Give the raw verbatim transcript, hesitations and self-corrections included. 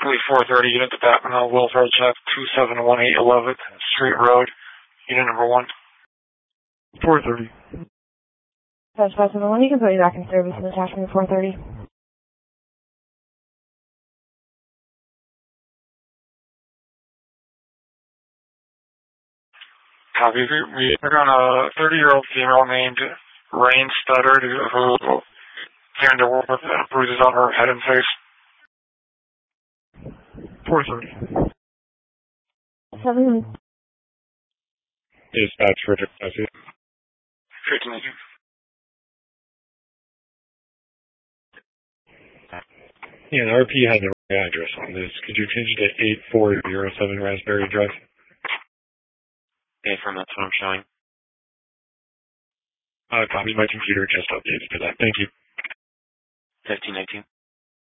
Lee four thirty, unit to Batman, welfare check, two seven one eight eleventh Street Road, unit number one. four thirty. That's five seven one, you can put you back in service in attachment four thirty. Copy. We took on a thirty-year-old female named Rain Studdard who came to work with bruises on her head and face. four thirty. Seven. Dispatch for Jesse. fifteen. Yeah, the R P has the right address on this. Could you change it to eight four zero seven Raspberry Drive? Okay, from that's what I'm showing. Uh, copy. My computer just updated to that. Thank you. fifteen eighteen.